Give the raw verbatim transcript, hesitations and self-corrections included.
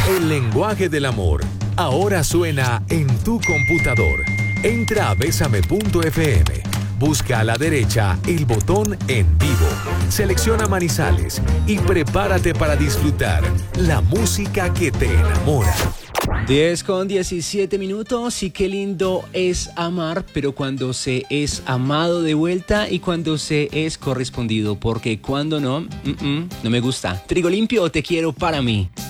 El lenguaje del amor ahora suena en tu computador. Entra a besame punto efe eme. Busca a la derecha el botón En Vivo. Selecciona Manizales y prepárate para disfrutar la música que te enamora. diez con diecisiete minutos y qué lindo es amar, pero cuando se es amado de vuelta y cuando se es correspondido, porque cuando no, mm-mm, no me gusta. Trigo limpio, te quiero para mí.